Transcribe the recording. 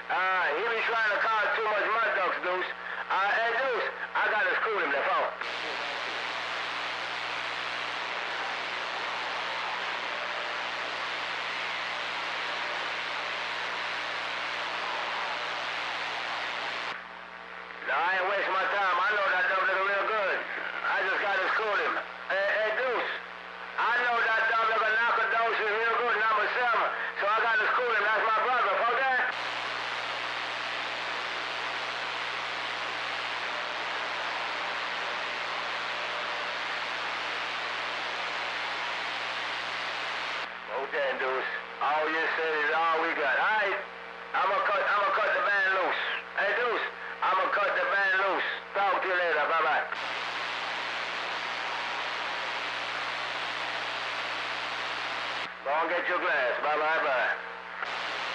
He be trying to cause too much mud ducks, Deuce. Hey, Deuce, I gotta screw him the phone. No, I ain't wasting my time. I know that dumb nigga real good. I just gotta screw him. Hey, Deuce, I know that dumb nigga Nacogdoches real good, number 7. So I gotta screw him. That's my brother, okay? Okay, Deuce. All you said is all we got. All right. I'ma cut the band loose. Hey, Deuce, I'ma cut the band loose. Talk to you later. Bye-bye. Go and get your glass. Bye-bye-bye.